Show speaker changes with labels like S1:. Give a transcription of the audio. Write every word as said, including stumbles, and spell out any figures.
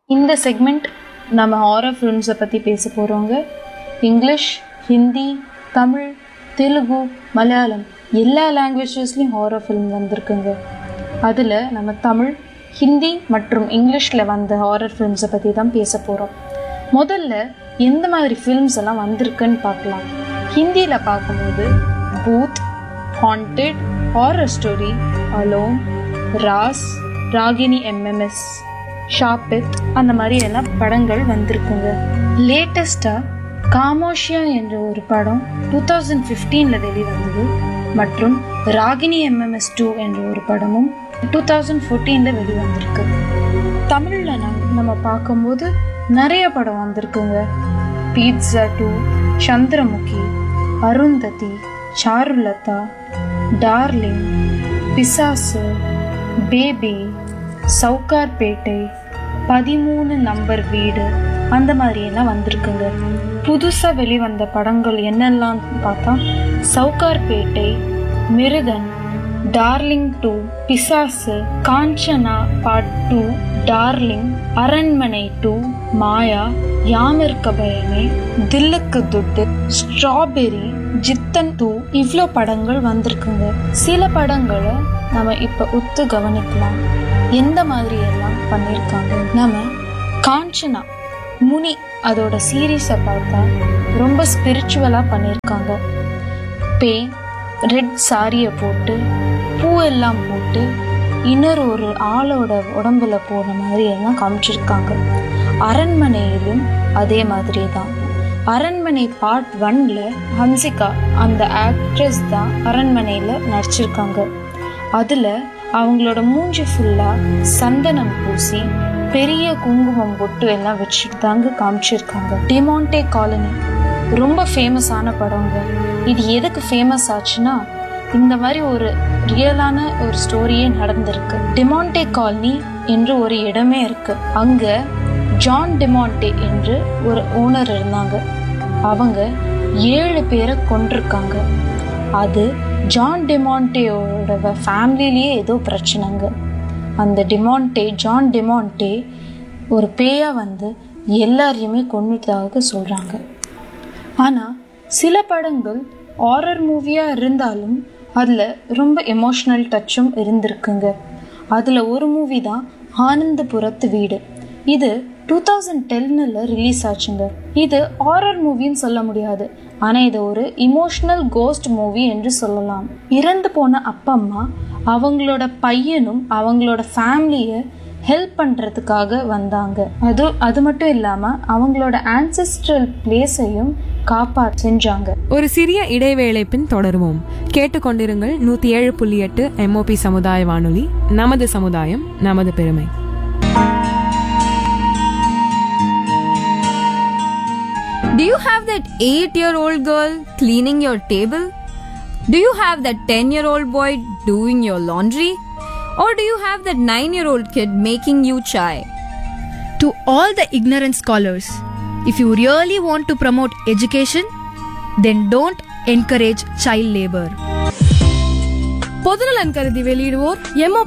S1: இந்த செக்மெண்ட் நம்ம ஹாரர் ஃபிலிம்ஸை பற்றி பேச போகிறோங்க. இங்கிலீஷ், ஹிந்தி, தமிழ், தெலுங்கு, மலையாளம் எல்லா லாங்குவேஜஸ்லேயும் ஹாரர் ஃபிலிம் வந்திருக்குங்க. அதில் நம்ம தமிழ், ஹிந்தி மற்றும் இங்கிலீஷில் வந்த ஹாரர் ஃபிலிம்ஸை பற்றி தான் பேச போகிறோம். முதல்ல எந்த மாதிரி ஃபிலிம்ஸ் எல்லாம் வந்திருக்குன்னு பார்க்கலாம். ஹிந்தியில் பார்க்கும்போது booth, haunted, horror story, alone, ராஸ், ராகினி எம்எம்எஸ், ஷாபித் அந்த மாதிரி எல்லாம் படங்கள் வந்திருக்குங்க. லேட்டஸ்டாக காமோஷியா என்ற ஒரு படம் டூ தௌசண்ட் ஃபிஃப்டீனில் வெளிவந்தது மற்றும் ராகினி எம்எம்எஸ் டூ என்ற ஒரு படமும் டூ தௌசண்ட் ஃபோர்டீனில் வெளிவந்திருக்கு. தமிழில் நம் நம்ம பார்க்கும்போது நிறைய படம் வந்திருக்குங்க. Pizza two, Chandramukhi, Arundhati, Charulata, darling, பிசாசு, பேபி, சவுகார்பேட்டை, பதிமூணு நம்பர் வீடு அந்த மாதிரியெல்லாம் வந்திருக்குங்க. புதுசாக வெளிவந்த படங்கள் என்னெல்லாம் பார்த்தா சவுகார்பேட்டை, மிருகன், டார்லிங் டூ, பிசாசு, காஞ்சனா பார்ட் டூ, டார்லிங், அரண்மனை டூ, மாயா, யாமிருக்க பயமே, தில்லுக்கு துட்டு, ஸ்ட்ராபெரி, ஜித்தன் டூ இவ்வளோ படங்கள் வந்திருக்குங்க. சில படங்களை நம்ம இப்போ ஒத்து கவனிக்கலாம். எந்த மாதிரி எல்லாம் பண்ணியிருக்காங்க. நம்ம காஞ்சனா முனி அதோட சீரீஸை பார்த்தா ரொம்ப ஸ்பிரிச்சுவலாக பண்ணியிருக்காங்க. பேய் ரெட் சாரியை போட்டு பூவெல்லாம் போட்டு இன்னொரு ஒரு ஆளோட உடம்புல போன மாதிரி எல்லாம் காமிச்சிருக்காங்க. அரண்மனையிலும் அதே மாதிரி தான். அரண்மனை பார்ட் ஒன்ல ஹன்சிகா அந்த ஆக்ட்ரஸ் தான் அரண்மனையில் நடிச்சிருக்காங்க. அதில் அவங்களோட மூஞ்சி ஃபுல்லாக சந்தனம் பூசி பெரிய குங்குமம் பொட்டு எல்லாம் வச்சுட்டு தாங்க காமிச்சிருக்காங்க. டிமாண்டே காலனி ரொம்ப ஃபேமஸான படங்க. இது எதுக்கு ஃபேமஸ் ஆச்சுன்னா இந்த மாதிரி ஒரு ரியலான ஒரு ஸ்டோரியே நடந்திருக்கு. டிமாண்டே காலனி என்று ஒரு இடமே இருக்கு. அங்க ஜான் டிமாண்டே என்று ஒரு ஓனர் இருந்தாங்க. அவங்க ஏழு பேரை கொண்டிருக்காங்க. அது ஜான் டிமாண்டேயோட ஃபேமிலிலேயே ஏதோ பிரச்சனைங்க. அந்த டிமாண்டே ஜான் டிமாண்டே ஒரு பேயா வந்து எல்லாரையுமே கொன்னுட்டதாக சொல்கிறாங்க. ஆனால் சில படங்கள் ஹாரர் மூவியாக இருந்தாலும் அதில் ரொம்ப எமோஷ்னல் டச்சும் இருந்திருக்குங்க. அதில் ஒரு மூவி தான் ஆனந்தபுரத்து வீடு. இது டூ தௌசண்ட் டென்னில் ரிலீஸ் ஆச்சுங்க. இது ஹாரர் மூவின்னு சொல்ல முடியாது, ஆனால் இது ஒரு இமோஷ்னல் கோஸ்ட் மூவி என்று சொல்லலாம். இறந்து போன அப்பா அம்மா அவங்களோட பையனும் அவங்களோட ஃபேமிலியை ஹெல்ப் பண்ணுறதுக்காக வந்தாங்க. அது அது மட்டும் இல்லாமல் அவங்களோட ஆன்செஸ்ட்ரல் பிளேஸையும் காப்பாற்ற செஞ்சாங்க.
S2: ஒரு சிறிய இடைவேளை பின் தொடருவோம். கேட்டுக்கொண்டிருங்கள் நூற்றி ஏழு புள்ளி எட்டு எம்ஓபி சமுதாய வானொலி. நமது சமுதாயம் நமது பெருமை.
S3: Do you have that eight-year-old girl cleaning your table? Do you have that ten-year-old boy doing your laundry? Or do you have that nine-year-old kid making you chai?
S4: To all the ignorant scholars, if you really want to promote education, then don't encourage child labor.
S5: பொதுநலன் கருதி வெளியிடுவோர் MOP